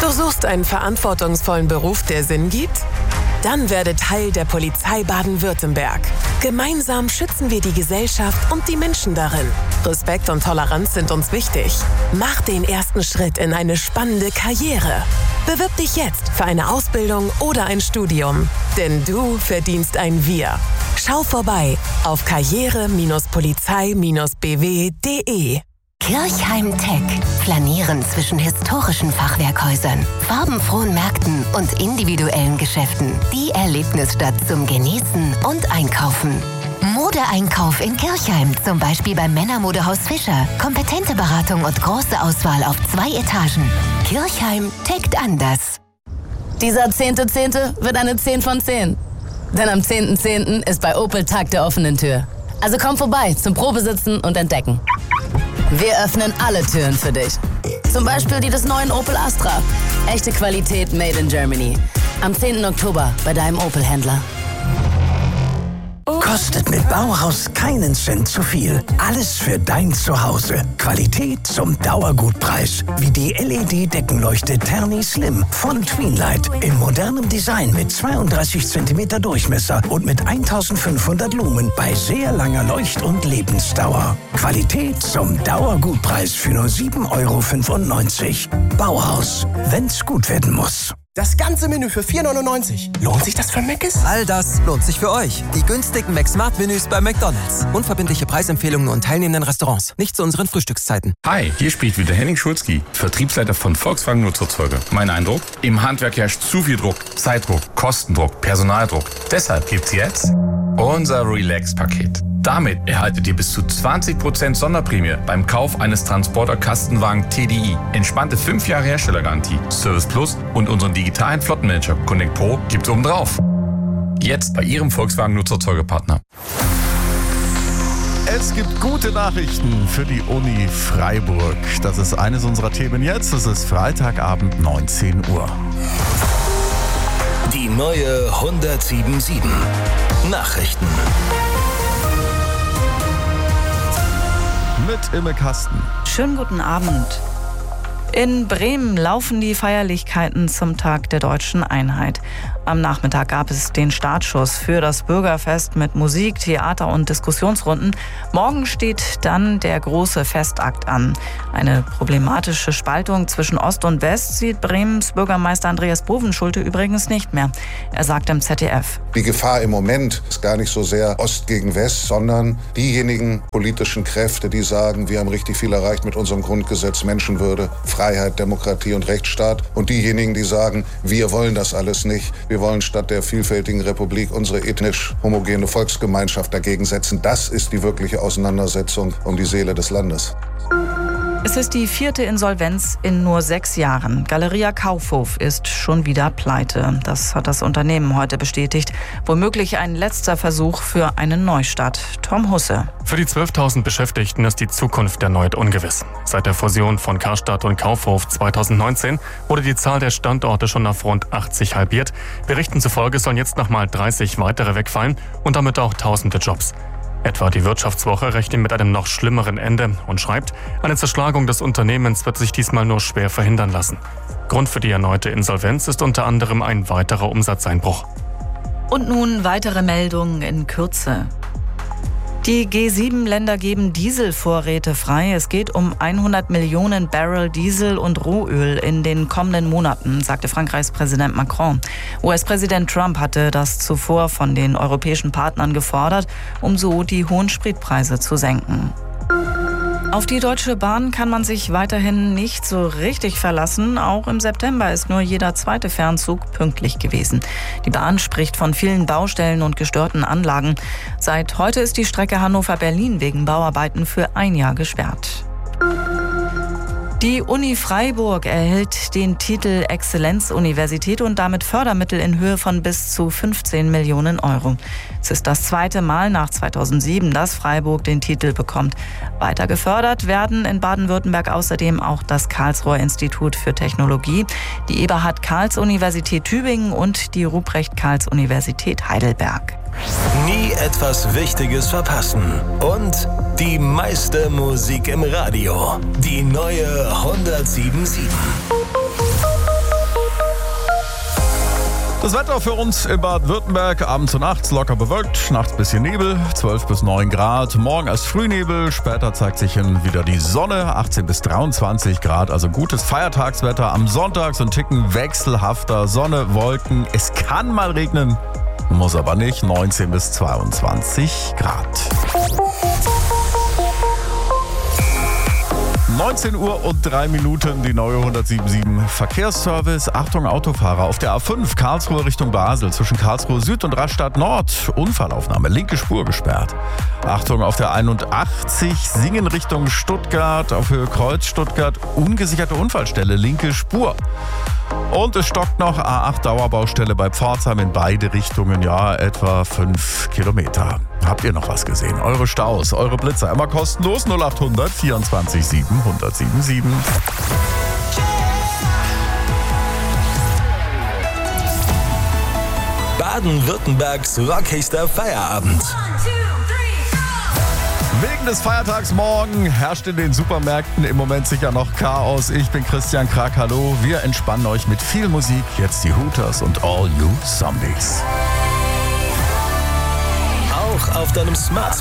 Du suchst einen verantwortungsvollen Beruf, der Sinn gibt? Dann werde Teil der Polizei Baden-Württemberg. Gemeinsam schützen wir die Gesellschaft und die Menschen darin. Respekt und Toleranz sind uns wichtig. Mach den ersten Schritt in eine spannende Karriere. Bewirb dich jetzt für eine Ausbildung oder ein Studium. Denn du verdienst ein Wir. Schau vorbei auf karriere-polizei-bw.de. Kirchheim Tech. Flanieren zwischen historischen Fachwerkhäusern, farbenfrohen Märkten und individuellen Geschäften. Die Erlebnisstadt zum Genießen und Einkaufen. Modeeinkauf in Kirchheim, zum Beispiel beim Männermodehaus Fischer. Kompetente Beratung und große Auswahl auf 2 Etagen. Kirchheim tickt anders. Dieser 10.10. wird eine 10 von 10. Denn am 10.10. ist bei Opel Tag der offenen Tür. Also komm vorbei zum Probesitzen und Entdecken. Wir öffnen alle Türen für dich. Zum Beispiel die des neuen Opel Astra. Echte Qualität made in Germany. Am 10. Oktober bei deinem Opel-Händler. Kostet mit Bauhaus keinen Cent zu viel. Alles für dein Zuhause. Qualität zum Dauergutpreis. Wie die LED-Deckenleuchte Terni Slim von Tweenlight. In modernem Design mit 32 cm Durchmesser und mit 1500 Lumen bei sehr langer Leucht- und Lebensdauer. Qualität zum Dauergutpreis für nur 7,95 €. Bauhaus, wenn's gut werden muss. Das ganze Menü für 4,99 €. Lohnt sich das für Mc's? All das lohnt sich für euch. Die günstigen McSmart-Menüs bei McDonald's. Unverbindliche Preisempfehlungen und teilnehmenden Restaurants. Nicht zu unseren Frühstückszeiten. Hi, hier spricht wieder Henning Schulzki, Vertriebsleiter von Volkswagen Nutzerzeuge. Mein Eindruck? Im Handwerk herrscht zu viel Druck. Zeitdruck, Kostendruck, Personaldruck. Deshalb gibt's jetzt unser Relax-Paket. Damit erhaltet ihr bis zu 20% Sonderprämie beim Kauf eines Transporter-Kastenwagen TDI. Entspannte 5 Jahre Herstellergarantie, Service Plus und unseren digitalen Flottenmanager Connect Pro gibt's oben drauf. Jetzt bei Ihrem Volkswagen Nutzerzeugepartner. Es gibt gute Nachrichten für die Uni Freiburg. Das ist eines unserer Themen jetzt. Es ist Freitagabend 19 Uhr. Die neue 107.7 Nachrichten. Mit Imme Kasten. Schönen guten Abend. In Bremen laufen die Feierlichkeiten zum Tag der Deutschen Einheit. Am Nachmittag gab es den Startschuss für das Bürgerfest mit Musik, Theater und Diskussionsrunden. Morgen steht dann der große Festakt an. Eine problematische Spaltung zwischen Ost und West sieht Bremens Bürgermeister Andreas Bovenschulte übrigens nicht mehr. Er sagt im ZDF: Die Gefahr im Moment ist gar nicht so sehr Ost gegen West, sondern diejenigen politischen Kräfte, die sagen, wir haben richtig viel erreicht mit unserem Grundgesetz, Menschenwürde, Freiheit, Demokratie und Rechtsstaat. Und diejenigen, die sagen, wir wollen das alles nicht. Wir wollen statt der vielfältigen Republik unsere ethnisch homogene Volksgemeinschaft dagegen setzen. Das ist die wirkliche Auseinandersetzung um die Seele des Landes. Es ist die 4. Insolvenz in nur 6 Jahren. Galeria Kaufhof ist schon wieder pleite. Das hat das Unternehmen heute bestätigt. Womöglich ein letzter Versuch für einen Neustart. Tom Husse. Für die 12.000 Beschäftigten ist die Zukunft erneut ungewiss. Seit der Fusion von Karstadt und Kaufhof 2019 wurde die Zahl der Standorte schon auf rund 80 halbiert. Berichten zufolge sollen jetzt nochmal 30 weitere wegfallen und damit auch tausende Jobs. Etwa die Wirtschaftswoche rechnet mit einem noch schlimmeren Ende und schreibt, eine Zerschlagung des Unternehmens wird sich diesmal nur schwer verhindern lassen. Grund für die erneute Insolvenz ist unter anderem ein weiterer Umsatzeinbruch. Und nun weitere Meldungen in Kürze. Die G7-Länder geben Dieselvorräte frei. Es geht um 100 Millionen Barrel Diesel und Rohöl in den kommenden Monaten, sagte Frankreichs Präsident Macron. US-Präsident Trump hatte das zuvor von den europäischen Partnern gefordert, um so die hohen Spritpreise zu senken. Auf die Deutsche Bahn kann man sich weiterhin nicht so richtig verlassen. Auch im September ist nur jeder zweite Fernzug pünktlich gewesen. Die Bahn spricht von vielen Baustellen und gestörten Anlagen. Seit heute ist die Strecke Hannover-Berlin wegen Bauarbeiten für 1 Jahr gesperrt. Die Uni Freiburg erhält den Titel Exzellenzuniversität und damit Fördermittel in Höhe von bis zu 15 Millionen Euro. Es ist das 2. Mal nach 2007, dass Freiburg den Titel bekommt. Weiter gefördert werden in Baden-Württemberg außerdem auch das Karlsruher Institut für Technologie, die Eberhard-Karls-Universität Tübingen und die Ruprecht-Karls-Universität Heidelberg. Nie etwas Wichtiges verpassen. Und die meiste Musik im Radio. Die neue 107.7. Das Wetter für uns in Baden-Württemberg, abends und nachts locker bewölkt, nachts bisschen Nebel, 12 bis 9 Grad. Morgen erst Frühnebel, später zeigt sich hin wieder die Sonne, 18 bis 23 Grad. Also gutes Feiertagswetter. Am Sonntag so ein Ticken wechselhafter, Sonne, Wolken. Es kann mal regnen, muss aber nicht, 19 bis 22 Grad. 19 Uhr und 3 Minuten, die neue 107.7 Verkehrsservice. Achtung Autofahrer, auf der A5 Karlsruhe Richtung Basel zwischen Karlsruhe Süd und Rastatt Nord. Unfallaufnahme, linke Spur gesperrt. Achtung auf der 81 Singen Richtung Stuttgart, auf Höhe Kreuz Stuttgart, ungesicherte Unfallstelle, linke Spur. Und es stockt noch A8 Dauerbaustelle bei Pforzheim in beide Richtungen, ja, etwa 5 Kilometer. Habt ihr noch was gesehen? Eure Staus, eure Blitzer, immer kostenlos 0800 24 7 1077. Baden-Württembergs rockigster Feierabend. Wegen des Feiertags morgen herrscht in den Supermärkten im Moment sicher noch Chaos. Ich bin Christian Krag, hallo. Wir entspannen euch mit viel Musik. Jetzt die Hooters und All You Zombies. Auch auf deinem Smart